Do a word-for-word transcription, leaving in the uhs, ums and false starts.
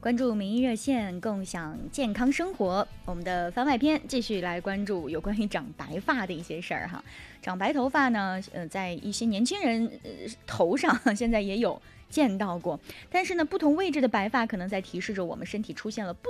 关注民意热线，共享健康生活。我们的番外篇继续来关注有关于长白发的一些事儿哈。长白头发呢，呃，在一些年轻人、呃、头上现在也有见到过，但是呢，不同位置的白发可能在提示着我们身体出现了不